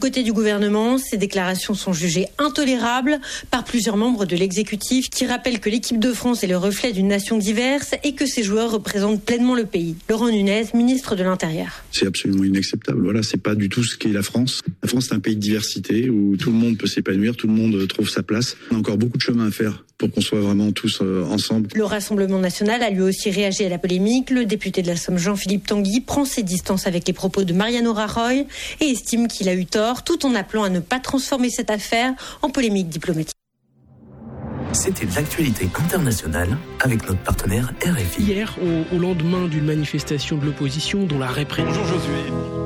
côté du gouvernement, ces déclarations sont jugées intolérables par plusieurs membres de l'exécutif qui rappellent que l'équipe de France est le reflet d'une nation diverse et que ses joueurs représentent pleinement le pays. Laurent Nunez, ministre de l'Intérieur. C'est absolument inacceptable. Voilà, c'est pas du tout ce qu'est la France. La France, c'est un pays de diversité où tout le monde peut s'épanouir, tout le monde trouve sa place. On a encore beaucoup de chemin à faire pour qu'on soit vraiment tous ensemble. Le Rassemblement national a lui aussi réagi à la polémique. Le député de la Somme, Jean-Philippe Tanguy, prend ses distances avec les propos de Mariano Rajoy et estime qu'il a eu tort, tout en appelant à ne pas transformer cette affaire en polémique diplomatique. C'était l'actualité internationale avec notre partenaire RFI. Hier, au lendemain d'une manifestation de l'opposition dont la répression... Bonjour Josué.